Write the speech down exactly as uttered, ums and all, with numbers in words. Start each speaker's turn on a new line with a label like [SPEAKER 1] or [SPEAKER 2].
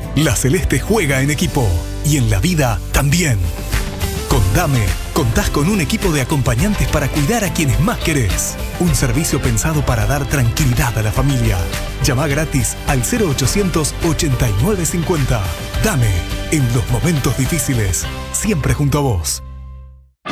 [SPEAKER 1] La Celeste juega en equipo y en la vida también. Con Dame, contás con un equipo de acompañantes para cuidar a quienes más querés. Un servicio pensado para dar tranquilidad a la familia. Llama gratis al cero ochocientos ochenta y nueve cincuenta. Dame, en los momentos difíciles, siempre junto a vos.